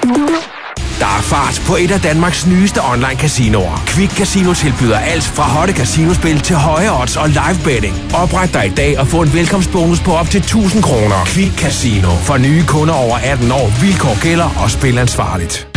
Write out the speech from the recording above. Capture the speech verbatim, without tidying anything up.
Der er fart på et af Danmarks nyeste online casinoer. Quick Casino tilbyder alt fra hotte casinospil til høje odds og live betting. Opret dig i dag og få en velkomstbonus på op til tusind kroner. Quick Casino. For nye kunder over atten år. Vilkår gælder og spil ansvarligt.